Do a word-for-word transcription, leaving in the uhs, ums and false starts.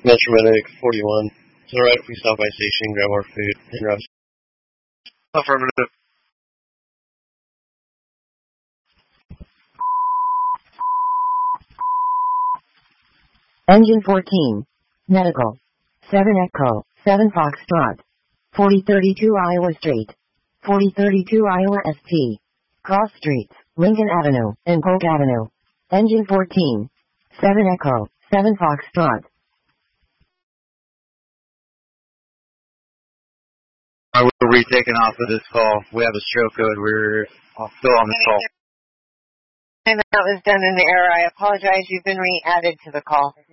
Metro Medic forty-one. To the right if we stop by station, grab our food, and rest. Affirmative. Engine fourteen. Medical. seven Echo, seven Foxtrot. forty thirty-two Iowa Street. forty thirty-two Iowa S T. Cross Streets, Lincoln Avenue, and Polk Avenue. Engine fourteen. seven Echo, seven Foxtrot. Alright, we're retaking off of this call. We have a stroke code. We're still on this call. And that was done in the error. I apologize. You've been re-added to the call.